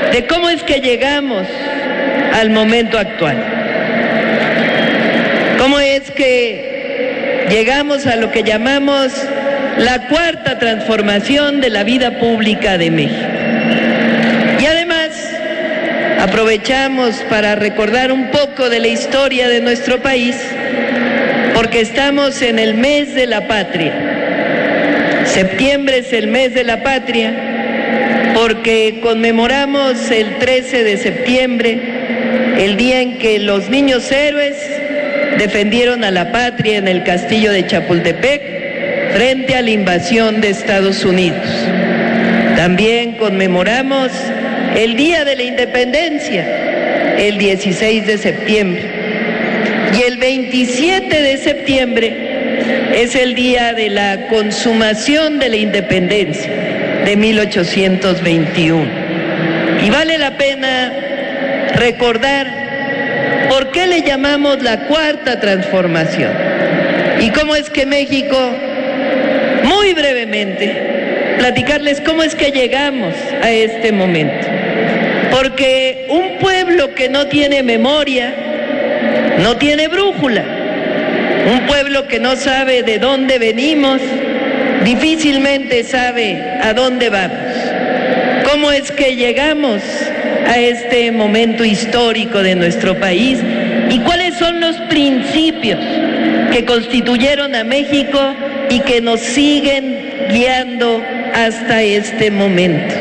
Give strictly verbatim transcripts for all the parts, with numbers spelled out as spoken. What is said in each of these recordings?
de cómo es que llegamos al momento actual. Cómo es que llegamos a lo que llamamos la cuarta transformación de la vida pública de México. Y además, aprovechamos para recordar un poco de la historia de nuestro país, porque estamos en el mes de la patria. Septiembre es el mes de la patria, porque conmemoramos el trece de septiembre, el día en que los niños héroes defendieron a la patria en el castillo de Chapultepec frente a la invasión de Estados Unidos. También conmemoramos el Día de la Independencia, el dieciséis de septiembre. Y el veintisiete de septiembre es el día de la consumación de la independencia de mil ochocientos veintiuno. Y vale la pena recordar por qué le llamamos la cuarta transformación y cómo es que México, muy brevemente, platicarles cómo es que llegamos a este momento. Porque un pueblo que no tiene memoria, no tiene brújula. Un pueblo que no sabe de dónde venimos, difícilmente sabe a dónde vamos. ¿Cómo es que llegamos a este momento histórico de nuestro país? ¿Y cuáles son los principios que constituyeron a México y que nos siguen guiando hasta este momento?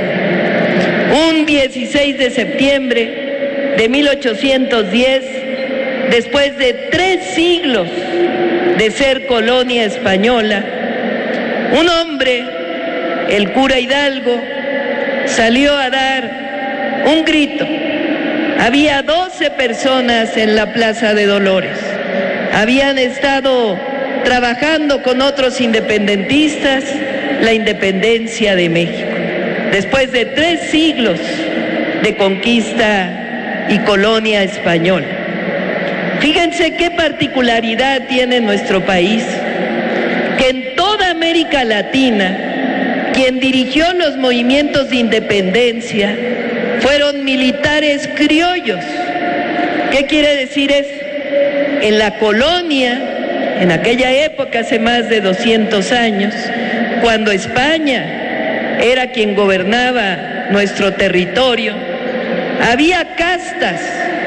Un dieciséis de septiembre de mil ochocientos diez, después de tres siglos de ser colonia española, un hombre, el cura Hidalgo, salió a dar un grito. Había doce personas en la Plaza de Dolores. Habían estado trabajando con otros independentistas la independencia de México. Después de tres siglos de conquista y colonia española. Fíjense qué particularidad tiene nuestro país, que en toda América Latina, quien dirigió los movimientos de independencia fueron militares criollos. ¿Qué quiere decir eso? En la colonia, en aquella época, hace más de doscientos años, cuando España era quien gobernaba nuestro territorio, había castas.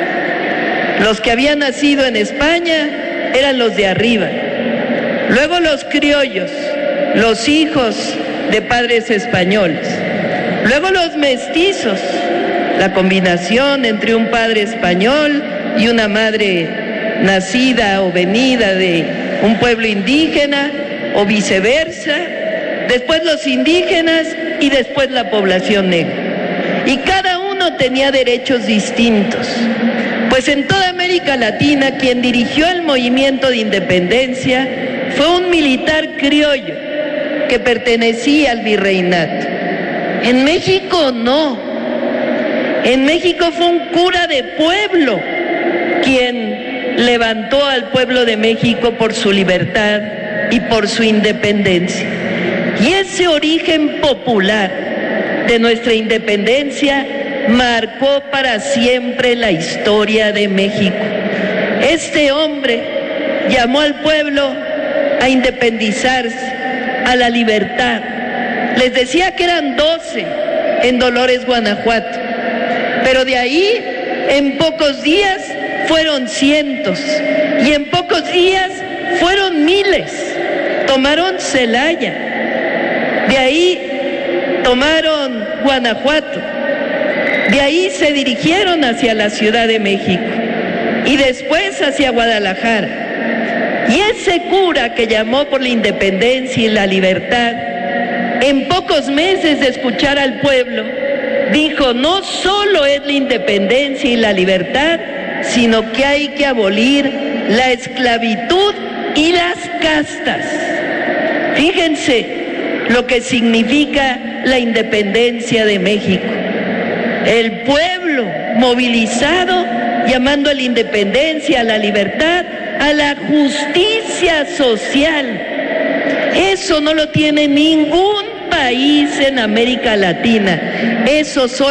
Los que habían nacido en España eran los de arriba. Luego los criollos, los hijos de padres españoles. Luego los mestizos, la combinación entre un padre español y una madre nacida o venida de un pueblo indígena o viceversa. Después los indígenas y después la población negra. Y cada uno tenía derechos distintos. Pues en toda América Latina quien dirigió el movimiento de independencia fue un militar criollo que pertenecía al virreinato. En México no. En México fue un cura de pueblo quien levantó al pueblo de México por su libertad y por su independencia. Y ese origen popular de nuestra independencia marcó para siempre la historia de México. Este hombre llamó al pueblo a independizarse, a la libertad. Les decía que eran doce en Dolores, Guanajuato, pero de ahí en pocos días fueron cientos y en pocos días fueron miles. Tomaron Celaya, de ahí tomaron Guanajuato, de ahí se dirigieron hacia la Ciudad de México y después hacia Guadalajara. Y ese cura que llamó por la independencia y la libertad, en pocos meses de escuchar al pueblo, dijo: no solo es la independencia y la libertad, sino que hay que abolir la esclavitud y las castas. Fíjense lo que significa la independencia de México. El pueblo movilizado, llamando a la independencia, a la libertad, a la justicia social. Eso no lo tiene ningún país en América Latina. Eso solo